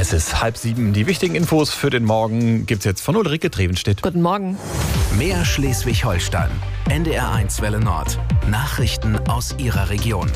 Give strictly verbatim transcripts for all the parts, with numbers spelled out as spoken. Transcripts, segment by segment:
Es ist halb sieben. Die wichtigen Infos für den Morgen gibt's jetzt von Ulrike Trevenstedt. Guten Morgen. Mehr Schleswig-Holstein. N D R eins Welle Nord. Nachrichten aus Ihrer Region.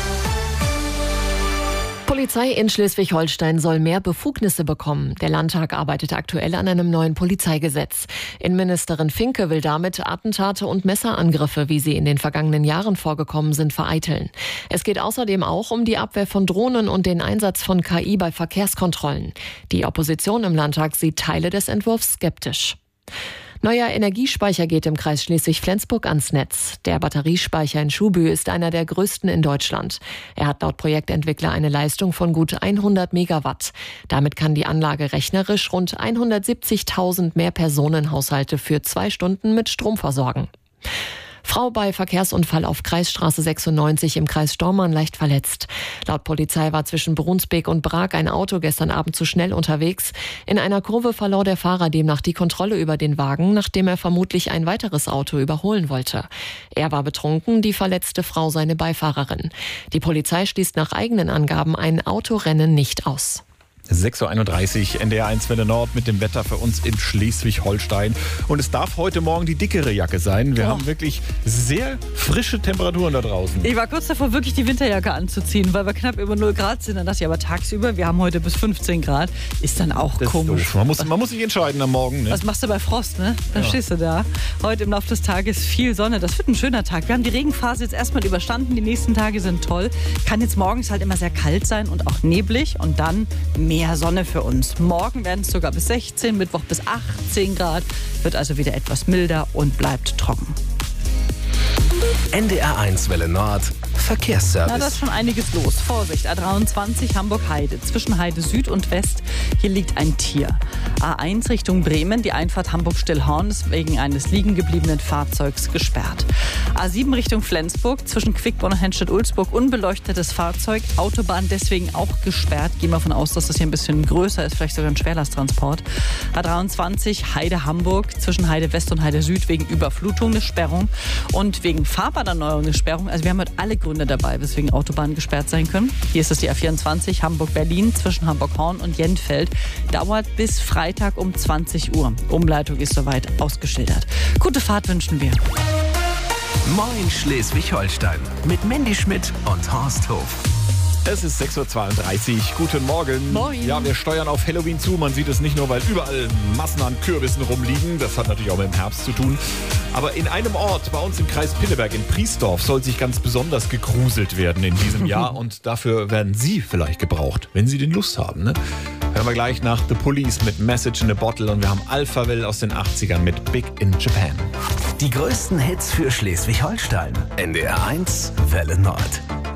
Polizei in Schleswig-Holstein soll mehr Befugnisse bekommen. Der Landtag arbeitet aktuell an einem neuen Polizeigesetz. Innenministerin Finke will damit Attentate und Messerangriffe, wie sie in den vergangenen Jahren vorgekommen sind, vereiteln. Es geht außerdem auch um die Abwehr von Drohnen und den Einsatz von K I bei Verkehrskontrollen. Die Opposition im Landtag sieht Teile des Entwurfs skeptisch. Neuer Energiespeicher geht im Kreis Schleswig-Flensburg ans Netz. Der Batteriespeicher in Schubü ist einer der größten in Deutschland. Er hat laut Projektentwickler eine Leistung von gut hundert Megawatt. Damit kann die Anlage rechnerisch rund hundertsiebzigtausend Mehrpersonenhaushalte für zwei Stunden mit Strom versorgen. Frau bei Verkehrsunfall auf Kreisstraße sechsundneunzig im Kreis Stormarn leicht verletzt. Laut Polizei war zwischen Brunsbek und Brag ein Auto gestern Abend zu schnell unterwegs. In einer Kurve verlor der Fahrer demnach die Kontrolle über den Wagen, nachdem er vermutlich ein weiteres Auto überholen wollte. Er war betrunken, die verletzte Frau seine Beifahrerin. Die Polizei schließt nach eigenen Angaben ein Autorennen nicht aus. sechs Uhr einunddreißig, N D R eins Welle Nord mit dem Wetter für uns in Schleswig-Holstein. Und es darf heute Morgen die dickere Jacke sein. Wir oh. haben wirklich sehr frische Temperaturen da draußen. Ich war kurz davor, wirklich die Winterjacke anzuziehen, weil wir knapp über null Grad sind. Dann dachte ich aber tagsüber, wir haben heute bis fünfzehn Grad. Ist dann auch das komisch. Ist man, muss, man muss sich entscheiden am Morgen. Ne? Was machst du bei Frost, ne? Dann ja. stehst du da. Heute im Laufe des Tages viel Sonne. Das wird ein schöner Tag. Wir haben die Regenphase jetzt erstmal überstanden. Die nächsten Tage sind toll. Kann jetzt morgens halt immer sehr kalt sein und auch neblig. Und dann mehr Sonne für uns. Morgen werden es sogar bis sechzehn, Mittwoch bis achtzehn Grad. Wird also wieder etwas milder und bleibt trocken. N D R eins Welle Nord. Verkehrsservice. Na, da ist schon einiges los. Vorsicht, A dreiundzwanzig Hamburg-Heide. Zwischen Heide Süd und West, hier liegt ein Tier. A eins Richtung Bremen, die Einfahrt Hamburg-Stillhorn ist wegen eines liegen gebliebenen Fahrzeugs gesperrt. A sieben Richtung Flensburg, zwischen Quickborn und Henstedt-Ulzburg, unbeleuchtetes Fahrzeug. Autobahn deswegen auch gesperrt. Gehen wir davon aus, dass das hier ein bisschen größer ist, vielleicht sogar ein Schwerlasttransport. A dreiundzwanzig Heide-Hamburg, zwischen Heide West und Heide Süd wegen Überflutung eine Sperrung und wegen Fahrbahnerneuerung eine Sperrung. Also wir haben heute alle Gründe dabei, weswegen Autobahnen gesperrt sein können. Hier ist es die A vierundzwanzig Hamburg-Berlin zwischen Hamburg-Horn und Jentfeld. Dauert bis Freitag um zwanzig Uhr. Umleitung ist soweit ausgeschildert. Gute Fahrt wünschen wir. Moin Schleswig-Holstein mit Mandy Schmidt und Horst Hof. Es ist sechs Uhr zweiunddreißig. Guten Morgen. Moin. Ja, wir steuern auf Halloween zu. Man sieht es nicht nur, weil überall Massen an Kürbissen rumliegen. Das hat natürlich auch mit dem Herbst zu tun. Aber in einem Ort bei uns im Kreis Pinneberg in Priesdorf soll sich ganz besonders gegruselt werden in diesem Jahr. Und dafür werden Sie vielleicht gebraucht, wenn Sie den Lust haben. Ne? Hören wir gleich nach The Police mit Message in a Bottle. Und wir haben Alphaville aus den achtzigern mit Big in Japan. Die größten Hits für Schleswig-Holstein. N D R eins Welle Nord.